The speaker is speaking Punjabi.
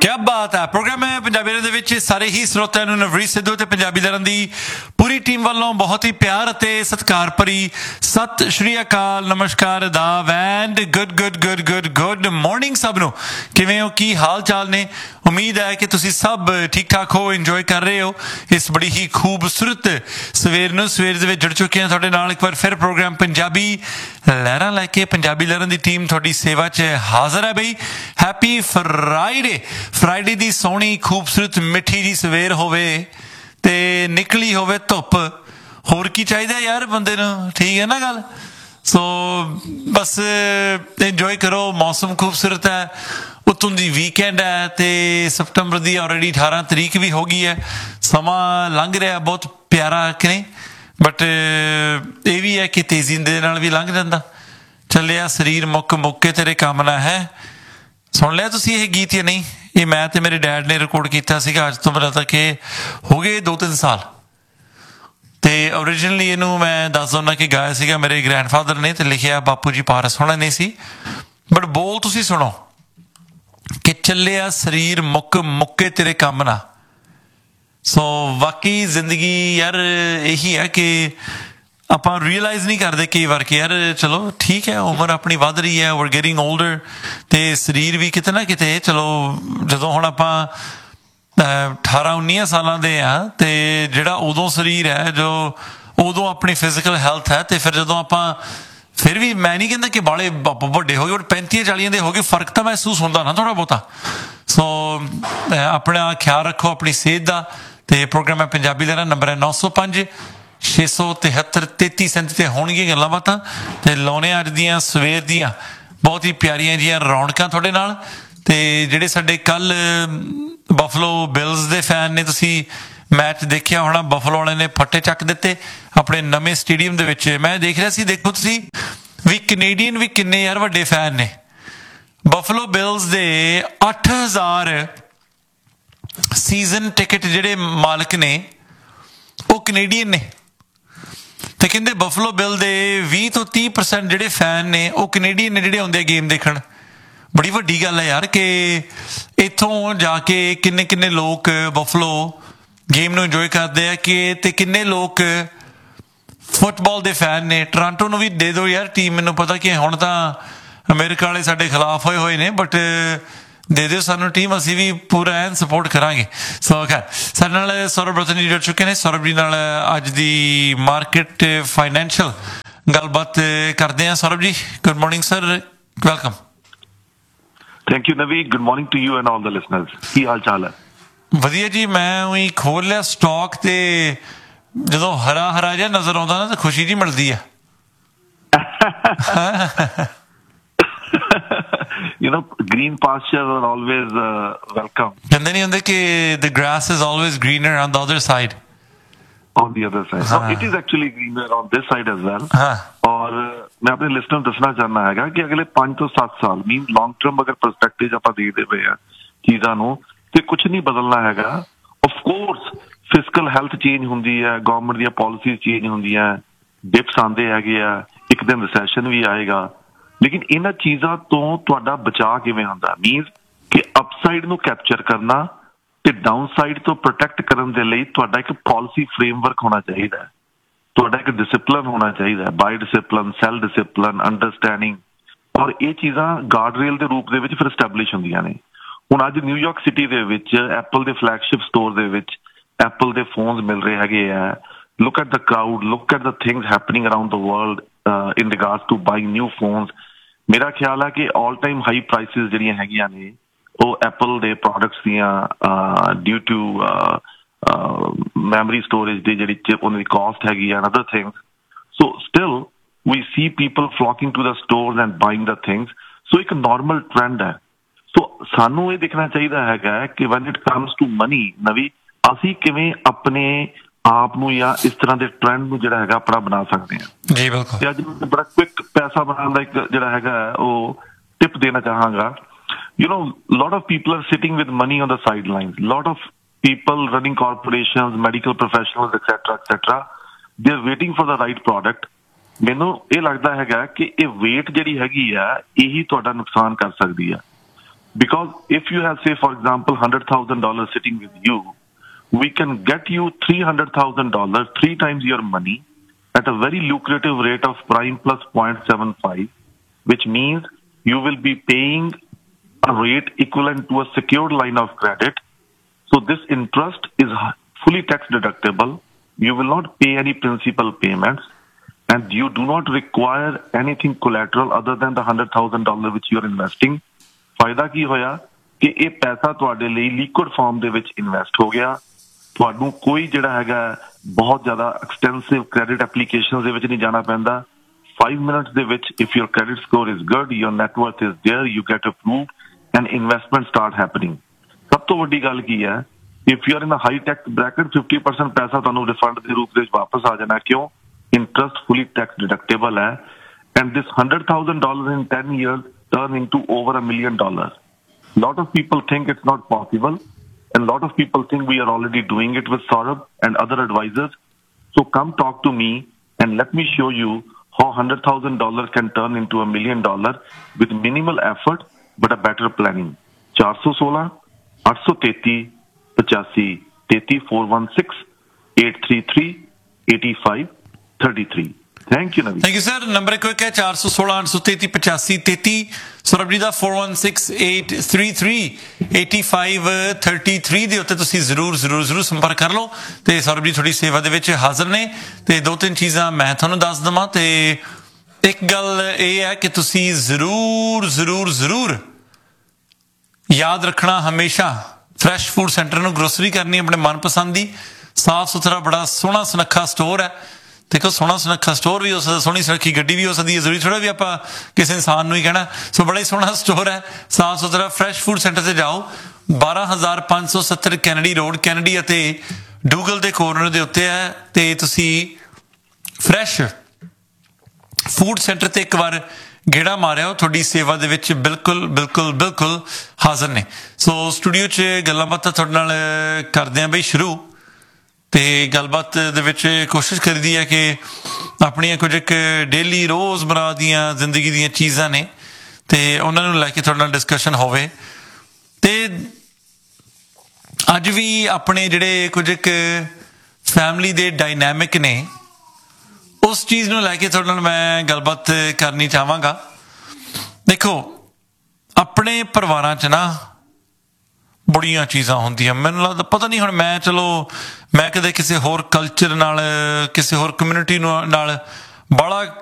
क्या बात है। प्रोग्राम है पंजाबी लहर ਦੇ ਵਿੱਚ ਸਾਰੇ ਹੀ ਸਰੋਤਿਆਂ ਨੂੰ ਨਵਰੀਤ ਸਿੱਧੂ ਤੇ ਪੰਜਾਬੀ ਲਹਿਰ ਦੀ ਪੂਰੀ ਟੀਮ ਵੱਲੋਂ ਬਹੁਤ ਹੀ ਪਿਆਰ ਅਤੇ ਸਤਿਕਾਰ ਭਰੀ ਸਤਿ ਸ਼੍ਰੀ ਅਕਾਲ, ਨਮਸਕਾਰ, ਆਦਾਬ ਐਂਡ ਗੁੱਡ ਮਾਰਨਿੰਗ ਸਭ ਨੂੰ। ਕਿਵੇਂ ਹੋ, ਕੀ ਹਾਲ ਚਾਲ ਨੇ? ਉਮੀਦ ਹੈ ਕਿ ਤੁਸੀਂ ਸਭ ਠੀਕ ਠਾਕ ਹੋ, ਇੰਜੋਏ ਕਰ ਰਹੇ ਹੋ ਇਸ ਬੜੀ ਹੀ ਖੂਬਸੂਰਤ ਸਵੇਰ ਨੂੰ। ਸਵੇਰ ਦੇ ਵਿੱਚ ਜੁੜ ਚੁੱਕੇ ਹਾਂ ਤੁਹਾਡੇ ਨਾਲ ਇੱਕ ਵਾਰ ਫਿਰ ਪ੍ਰੋਗਰਾਮ ਪੰਜਾਬੀ ਲਹਿਰਾਂ ਲੈ ਕੇ। ਪੰਜਾਬੀ ਲਹਿਰਾਂ ਦੀ ਟੀਮ ਤੁਹਾਡੀ ਸੇਵਾ 'ਚ ਹਾਜ਼ਰ ਹੈ ਬਈ। ਹੈਪੀ ਫਰਾਈਡੇ ਦੀ ਸੋਹਣੀ ਖੂਬਸੂਰਤ ਮਿੱਠੀ ਜੀ ਸਵੇਰ ਹੋਵੇ ਤੇ ਨਿਕਲੀ ਹੋਵੇ ਧੁੱਪ, ਹੋਰ ਕੀ ਚਾਹੀਦਾ ਯਾਰ ਬੰਦੇ ਨੂੰ, ਠੀਕ ਹੈ ਨਾ ਗੱਲ। ਸੋ ਬਸ ਇੰਜੋਏ ਕਰੋ, ਮੌਸਮ ਖੂਬਸੂਰਤ ਹੈ, ਉੱਤੋਂ ਦੀ ਵੀਕਐਂਡ ਹੈ ਤੇ ਸਤੰਬਰ ਦੀ ਆਲਰੇਡੀ 18 ਤਰੀਕ ਵੀ ਹੋ ਗਈ ਹੈ। ਸਮਾਂ ਲੰਘ ਰਿਹਾ ਬਹੁਤ ਪਿਆਰਾ ਕਿ ਨਹੀਂ, ਬਟ ਇਹ ਵੀ ਹੈ ਕਿ ਤੇਜ਼ੀ ਦੇ ਨਾਲ ਵੀ ਲੰਘ ਜਾਂਦਾ। ਚੱਲਿਆ ਸਰੀਰ ਮੁੱਕ ਕੇ ਤੇਰੇ ਕੰਮ ਨਾ ਹੈ। ਸੁਣ ਲਿਆ ਤੁਸੀਂ ਇਹ ਗੀਤ ਜਾਂ ਨਹੀਂ? ਇਹ ਮੈਂ ਤੇ ਮੇਰੇ ਡੈਡ ਨੇ ਰਿਕਾਰਡ ਕੀਤਾ ਸੀਗਾ ਅੱਜ ਤੋਂ ਮੇਰਾ ਤਾਂ ਕਿ ਹੋ ਗਏ 2-3 ਸਾਲ। ਤੇ ਓਰੀਜਨਲੀ ਇਹਨੂੰ ਮੈਂ ਦੱਸ ਦਿੰਦਾ ਕਿ ਗਾਇਆ ਸੀਗਾ ਮੇਰੇ ਗ੍ਰੈਂਡਫਾਦਰ ਨੇ ਤੇ ਲਿਖਿਆ ਬਾਪੂ ਜੀ ਪਾਰਸ ਹੋਣਾ ਨਹੀਂ ਸੀ। ਬਟ ਬੋਲ ਤੁਸੀਂ ਸੁਣੋ ਕਿ ਚੱਲਿਆ ਸਰੀਰ ਮੁੱਕ ਕੇ ਤੇਰੇ ਕੰਮ ਨਾ। ਸੋ ਬਾਕੀ ਜ਼ਿੰਦਗੀ ਯਾਰ ਇਹੀ ਹੈ ਕਿ ਆਪਾਂ ਰੀਅਲਾਈਜ਼ ਨਹੀਂ ਕਰਦੇ ਕਈ ਵਾਰ ਕਿ ਯਾਰ ਚਲੋ ਠੀਕ ਹੈ, ਉਮਰ ਆਪਣੀ ਵੱਧ ਰਹੀ ਹੈ, we're getting older ਅਤੇ ਸਰੀਰ ਵੀ ਕਿਤੇ ਨਾ ਕਿਤੇ ਚਲੋ ਜਦੋਂ ਹੁਣ ਆਪਾਂ 18-19 ਸਾਲਾਂ ਦੇ ਹਾਂ ਅਤੇ ਜਿਹੜਾ ਉਦੋਂ ਸਰੀਰ ਹੈ ਜੋ ਉਦੋਂ ਆਪਣੀ ਫਿਜ਼ੀਕਲ ਹੈਲਥ ਹੈ, ਅਤੇ ਫਿਰ ਜਦੋਂ ਆਪਾਂ ਫਿਰ ਵੀ ਮੈਂ ਨਹੀਂ ਕਹਿੰਦਾ ਕਿ ਬਾਲੇ ਵੱਡੇ ਹੋ ਗਏ, ਬਟ 35-40 ਦੇ ਹੋ ਗਏ, ਫਰਕ ਤਾਂ ਮਹਿਸੂਸ ਹੁੰਦਾ ਨਾ ਥੋੜ੍ਹਾ ਬਹੁਤਾ। ਸੋ ਆਪਣਾ ਖਿਆਲ ਰੱਖੋ ਆਪਣੀ ਸਿਹਤ ਦਾ। ਅਤੇ ਪ੍ਰੋਗਰਾਮ ਹੈ ਪੰਜਾਬੀ ਲਹਿਰਾਂ, ਨੰਬਰ ਹੈ 905-673-3337 'ਤੇ ਹੋਣਗੀਆਂ ਗੱਲਾਂ ਬਾਤਾਂ ਅਤੇ ਲਾਉਣੇ ਅੱਜ ਦੀਆਂ ਸਵੇਰ ਦੀਆਂ ਬਹੁਤ ਹੀ ਪਿਆਰੀਆਂ ਜਿਹੀਆਂ ਰੌਣਕਾਂ ਤੁਹਾਡੇ ਨਾਲ। ਅਤੇ ਜਿਹੜੇ ਸਾਡੇ ਕੱਲ੍ਹ ਬਫਲੋ ਬਿਲਜ਼ ਦੇ ਫੈਨ ਨੇ, ਤੁਸੀਂ ਮੈਚ ਦੇਖਿਆ ਹੋਣਾ, ਬਫਲੋ ਵਾਲਿਆਂ ਨੇ ਫੱਟੇ ਚੱਕ ਦਿੱਤੇ ਆਪਣੇ ਨਵੇਂ ਸਟੇਡੀਅਮ ਦੇ ਵਿੱਚ। ਮੈਂ ਦੇਖ ਰਿਹਾ ਸੀ, ਦੇਖੋ ਤੁਸੀਂ ਵੀ ਕੈਨੇਡੀਅਨ ਵੀ ਕਿੰਨੇ ਯਾਰ ਵੱਡੇ ਫੈਨ ਨੇ। ਬਫਲੋ ਬਿਲਜ਼ ਦੇ 8,000 ਸੀਜ਼ਨ ਟਿਕਟ ਜਿਹੜੇ ਮਾਲਕ ਨੇ ਉਹ ਕੈਨੇਡੀਅਨ ਨੇ, ਅਤੇ ਕਹਿੰਦੇ ਬਫਲੋ ਬਿਲ ਦੇ 20-30% ਜਿਹੜੇ ਫੈਨ ਨੇ ਉਹ ਕੈਨੇਡੀਅਨ ਨੇ ਜਿਹੜੇ ਆਉਂਦੇ ਆ ਗੇਮ ਦੇਖਣ। ਬੜੀ ਵੱਡੀ ਗੱਲ ਹੈ ਯਾਰ ਕਿ ਇੱਥੋਂ ਜਾ ਕੇ ਕਿੰਨੇ ਲੋਕ ਬਫਲੋ ਗੇਮ ਨੂੰ ਇੰਜੋਏ ਕਰਦੇ ਆ ਕਿ, ਅਤੇ ਕਿੰਨੇ ਲੋਕ ਫੁੱਟਬਾਲ ਦੇ ਫੈਨ ਨੇ। ਟੋਰਾਂਟੋ ਨੂੰ ਵੀ ਦੇ ਦਿਓ ਯਾਰ ਟੀਮ, ਮੈਨੂੰ ਪਤਾ ਕਿ ਹੁਣ ਤਾਂ ਅਮਰੀਕਾ ਵਾਲੇ ਸਾਡੇ ਖਿਲਾਫ ਹੋਏ ਨੇ, ਬਟ ਦੇ ਦਿਓ ਸਾਨੂੰ ਟੀਮ, ਅਸੀਂ ਵੀ ਪੂਰਾ ਐਨ ਸਪੋਰਟ ਕਰਾਂਗੇ। ਸੋ ਖੈਰ ਸਾਡੇ ਨਾਲ ਸੌਰਵ ਰਤਨ ਜੀ ਜੁੜ ਚੁੱਕੇ ਨੇ। ਸੌਰਵ ਜੀ ਨਾਲ ਅੱਜ ਦੀ ਮਾਰਕੀਟ ਫਾਈਨੈਂਸ਼ੀਅਲ ਗੱਲਬਾਤ ਕਰਦੇ ਹਾਂ। ਸੌਰਵ ਜੀ good morning sir, welcome. Thank you ਨਵੀ, good morning to you and all the listeners. ਕੀ ਹਾਲ ਚਾਲ ਹੈ? ਵਧੀਆ ਜੀ। ਮੈਂ ਉਹੀ ਖੋਲ ਲਿਆ ਸਟਾਕ ਤੇ ਜਦੋਂ ਹਰਾ ਜਿਹਾ ਨਜ਼ਰ ਆਉਂਦਾ ਨਾ ਤਾਂ ਖੁਸ਼ੀ ਜੀ ਮਿਲਦੀ ਆ। You know, green pastures are always welcome. ਕਹਿੰਦੇ ਨਹੀਂ ਹੁੰਦੇ ਕਿ the grass is always greener on the other side. On the other side. So it is actually greener on this side as well. ਔਰ ਮੈਂ ਆਪਣੇ ਲਿਸਨਰ ਨੂੰ ਦੱਸਣਾ ਚਾਹੁੰਦਾ ਹੈਗਾ ਕਿ ਅਗਲੇ 5 ਤੋਂ 7 ਸਾਲ ਮੀਨ ਲੌਂਗ ਟਰਮ ਅਗਰ ਪਰਸਪੈਕਟਿਵ ਆਪਾਂ ਦੇਖਦੇ ਪਏ ਆ ਚੀਜ਼ਾਂ ਨੂੰ, ਤੇ ਕੁਛ ਨਹੀਂ ਬਦਲਣਾ ਹੈਗਾ। Of course physical health change ਹੁੰਦੀ ਹੈ, ਗਵਰਨਮੈਂਟ ਦੀਆਂ ਪਾਲਿਸੀਜ਼ ਚੇਂਜ ਹੁੰਦੀਆਂ, ਡਿਪਸ ਆਉਂਦੇ ਹੈਗੇ ਆ, ਇੱਕ ਦਿਨ ਰਿਸੈਸ਼ਨ ਵੀ ਆਏਗਾ, ਲੇਕਿਨ ਇਹਨਾਂ ਚੀਜ਼ਾਂ ਤੋਂ ਤੁਹਾਡਾ ਬਚਾਅ ਕਿਵੇਂ ਹੁੰਦਾ? ਮੀਨਸ ਕਿ ਅਪਸਾਈਡ ਨੂੰ ਕੈਪਚਰ ਕਰਨਾ ਤੇ ਡਾਊਨ ਸਾਈਡ ਤੋਂ ਪ੍ਰੋਟੈਕਟ ਕਰਨ ਦੇ ਲਈ ਤੁਹਾਡਾ ਇੱਕ ਪਾਲਿਸੀ ਫਰੇਮਵਰਕ ਹੋਣਾ ਚਾਹੀਦਾ ਹੈ, ਤੁਹਾਡਾ ਇੱਕ ਡਿਸਿਪਲਨ ਹੋਣਾ ਚਾਹੀਦਾ ਹੈ, ਬਾਈ ਡਿਸਿਪਲਨ, ਸੈਲ ਡਿਸਿਪਲਨ, ਅੰਡਰਸਟੈਂਡਿੰਗ। ਔਰ ਇਹ ਚੀਜ਼ਾਂ ਗਾਰਡ ਰੇਲ ਦੇ ਰੂਪ ਦੇ ਵਿੱਚ ਫਿਰ ਐਸਟੈਬਲਿਸ਼ ਹੁੰਦੀਆਂ ਨੇ। ਹੁਣ ਅੱਜ ਨਿਊਯਾਰਕ ਸਿਟੀ ਦੇ ਵਿੱਚ ਐਪਲ ਦੇ ਫਲੈਗਸ਼ਿਪ ਸਟੋਰ ਦੇ ਵਿੱਚ ਐਪਲ ਦੇ ਫੋਨਸ ਮਿਲ ਰਹੇ ਹੈਗੇ ਆ। Look at the crowd, look at the things happening around the world in regards to buying new phones. ਮੇਰਾ ਖਿਆਲ ਹੈ ਕਿ ਆਲ ਟਾਈਮ ਹਾਈ ਪ੍ਰਾਈਸਿਸ ਜਿਹੜੀਆਂ ਹੈਗੀਆਂ ਨੇ ਉਹ ਐਪਲ ਦੇ ਪ੍ਰੋਡਕਟਸ ਦੀਆਂ ਡਿਊ ਟੂ ਮੈਮਰੀ ਸਟੋਰੇਜ ਦੀ ਜਿਹੜੀ ਉਹਨਾਂ ਦੀ ਕਾਸਟ ਹੈਗੀ ਆ, other things. So still we C people ਫਲੌਕਿੰਗ to the stores and buying the things. ਸੋ ਇੱਕ ਨੋਰਮਲ ਟਰੈਂਡ ਹੈ। ਸੋ ਸਾਨੂੰ ਇਹ ਦੇਖਣਾ ਚਾਹੀਦਾ ਹੈਗਾ ਕਿ when it comes to money ਨਵੀ, ਅਸੀਂ ਕਿਵੇਂ ਆਪਣੇ ਆਪ ਨੂੰ ਜਾਂ ਇਸ ਤਰ੍ਹਾਂ ਦੇ ਟਰੈਂਡ ਨੂੰ ਜਿਹੜਾ ਹੈਗਾ ਆਪਣਾ ਬਣਾ ਸਕਦੇ ਹਾਂ। ਜੀ ਬਿਲਕੁਲ। ਤੇ ਅੱਜ ਮੈਂ ਬੜਾ ਕੁਇਕ ਪੈਸਾ ਬਣਾਉਣ ਦਾ ਇੱਕ ਜਿਹੜਾ ਹੈਗਾ ਉਹ ਟਿਪ ਦੇਣਾ ਚਾਹਾਂਗਾ। You know, a lot of people are sitting with money on the sidelines. A lot of people running corporations, medical professionals, etc. They're waiting for the right product. ਮੈਨੂੰ ਇਹ ਲੱਗਦਾ ਹੈਗਾ ਕਿ ਇਹ ਵੇਟ ਜਿਹੜੀ ਹੈਗੀ ਆ ਇਹੀ ਤੁਹਾਡਾ ਨੁਕਸਾਨ ਕਰ ਸਕਦੀ ਆ। Because if you have, say, for example, $100,000 sitting with you, we can get you $300,000, 3 times your money, at a very lucrative rate of prime plus 0.75, which means you will be paying a rate equivalent to a secured line of credit. So this interest is fully tax deductible. You will not pay any principal payments, and you do not require anything collateral other than the $100,000 which you are investing. ਫਾਇਦਾ ਕੀ ਹੋਇਆ ਕਿ ਇਹ ਪੈਸਾ ਤੁਹਾਡੇ ਲਈ ਲਿਕੁਇਡ ਫਾਰਮ ਦੇ ਵਿੱਚ ਇਨਵੈਸਟ ਹੋ ਗਿਆ। ਤੁਹਾਨੂੰ ਕੋਈ ਜਿਹੜਾ ਹੈਗਾ ਬਹੁਤ ਜ਼ਿਆਦਾ ਐਕਸਟੈਂਸਿਵ ਕ੍ਰੈਡਿਟ ਐਪਲੀਕੇਸ਼ਨਸ ਦੇ ਵਿੱਚ ਨਹੀਂ ਜਾਣਾ ਪੈਂਦਾ। 5 minutes ਦੇ ਵਿੱਚ if your credit score is good, your net worth is there, you get approved and investment start happening। ਸਭ ਤੋਂ ਵੱਡੀ ਗੱਲ ਕੀ ਹੈ, if you are in a high tax bracket, 50% ਪੈਸਾ ਤੁਹਾਨੂੰ ਰਿਫੰਡ ਦੇ ਰੂਪ ਵਿੱਚ ਵਾਪਸ ਆ ਜਾਣਾ। ਕਿਉਂ? ਇੰਟਰਸਟ ਫੁਲੀ ਟੈਕਸ ਡਿਡਕਟੇਬਲ ਹੈ। and this $100,000 in 10 years turn into over $1 million. Lot of people think it's not possible, and lot of people think we are already doing it with Saurabh and other advisors. So come talk to me and let me show you how $100,000 can turn into $1 million with minimal effort but a better planning. 416 833 85 33 416 833 85 33। Thank you Naveen. Thank you sir. Number ਇੱਕ ਹੈ 416 833 85 33। ਸੌਰਭ ਜੀ ਦਾ 416 833 85 33 ਦੇ ਉੱਤੇ ਤੁਸੀਂ ਜ਼ਰੂਰ ਸੰਪਰਕ ਕਰ ਲਓ। ਤੇ ਸੌਰਭ ਜੀ ਤੁਹਾਡੀ ਸੇਵਾ ਦੇ ਵਿੱਚ ਹਾਜ਼ਰ ਨੇ। ਤੇ 2-3 ਚੀਜ਼ਾਂ ਮੈਂ ਤੁਹਾਨੂੰ ਦੱਸ ਦੇਵਾਂ। ਤੇ ਇੱਕ ਗੱਲ ਇਹ ਹੈ ਕਿ ਤੁਸੀਂ ਜ਼ਰੂਰ ਯਾਦ ਰੱਖਣਾ ਹਮੇਸ਼ਾ ਫਰੈਸ਼ ਫੂਡ ਸੈਂਟਰ ਨੂੰ ਗਰੋਸਰੀ ਕਰਨੀ ਆਪਣੇ ਮਨਪਸੰਦ ਦੀ। ਸਾਫ਼ ਸੁਥਰਾ ਬੜਾ ਸੋਹਣਾ ਸੁਨੱਖਾ ਸਟੋਰ ਹੈ। ਦੇਖੋ ਸੋਹਣਾ ਸੁਨੱਖਾ ਸਟੋਰ ਵੀ ਹੋ ਸਕਦਾ, ਸੋਹਣੀ ਸੁਨੱਖੀ ਗੱਡੀ ਵੀ ਹੋ ਸਕਦੀ ਹੈ। ਜ਼ਰੂਰੀ ਥੋੜ੍ਹਾ ਵੀ ਆਪਾਂ ਕਿਸੇ ਇਨਸਾਨ ਨੂੰ ਹੀ ਕਹਿਣਾ। ਸੋ ਬੜਾ ਹੀ ਸੋਹਣਾ ਸਟੋਰ ਹੈ, ਸਾਫ਼ ਸੁਥਰਾ। ਫਰੈਸ਼ ਫੂਡ ਸੈਂਟਰ 'ਤੇ ਜਾਓ, 12570 ਕੈਨੇਡੀ ਰੋਡ, ਕੈਨੇਡੀ ਅਤੇ ਡੂਗਲ ਦੇ ਕੋਰਨਰ ਦੇ ਉੱਤੇ ਹੈ। ਅਤੇ ਤੁਸੀਂ ਫਰੈਸ਼ ਫੂਡ ਸੈਂਟਰ 'ਤੇ ਇੱਕ ਵਾਰ ਗੇੜਾ ਮਾਰਿਆ, ਤੁਹਾਡੀ ਸੇਵਾ ਦੇ ਵਿੱਚ ਬਿਲਕੁਲ ਹਾਜ਼ਰ ਨੇ। ਸੋ ਸਟੂਡੀਓ 'ਚ ਗੱਲਾਂ ਬਾਤਾਂ ਤੁਹਾਡੇ ਨਾਲ ਕਰਦੇ ਹਾਂ ਬਈ ਸ਼ੁਰੂ। ਅਤੇ ਗੱਲਬਾਤ ਦੇ ਵਿੱਚ ਕੋਸ਼ਿਸ਼ ਕਰੀਦੀ ਹੈ ਕਿ ਆਪਣੀਆਂ ਕੁਝ ਇੱਕ ਡੇਲੀ ਰੋਜ਼ਮਰਾ ਦੀਆਂ ਜ਼ਿੰਦਗੀ ਦੀਆਂ ਚੀਜ਼ਾਂ ਨੇ ਅਤੇ ਉਹਨਾਂ ਨੂੰ ਲੈ ਕੇ ਤੁਹਾਡੇ ਨਾਲ ਡਿਸਕਸ਼ਨ ਹੋਵੇ। ਅਤੇ ਅੱਜ ਵੀ ਆਪਣੇ ਜਿਹੜੇ ਕੁਝ ਇੱਕ ਫੈਮਿਲੀ ਦੇ ਡਾਇਨੈਮਿਕ ਨੇ, ਉਸ ਚੀਜ਼ ਨੂੰ ਲੈ ਕੇ ਤੁਹਾਡੇ ਨਾਲ ਮੈਂ ਗੱਲਬਾਤ ਕਰਨੀ ਚਾਹਾਂਗਾ। ਦੇਖੋ ਆਪਣੇ ਪਰਿਵਾਰਾਂ 'ਚ ਨਾ ਬੜੀਆਂ ਚੀਜ਼ਾਂ ਹੁੰਦੀਆਂ। ਮੈਨੂੰ ਲੱਗਦਾ ਪਤਾ ਨਹੀਂ, ਹੁਣ ਮੈਂ ਕਦੇ ਕਿਸੇ ਹੋਰ ਕਲਚਰ ਨਾਲ, ਕਿਸੇ ਹੋਰ ਕਮਿਊਨਿਟੀ ਨਾਲ ਬਾਹਲਾ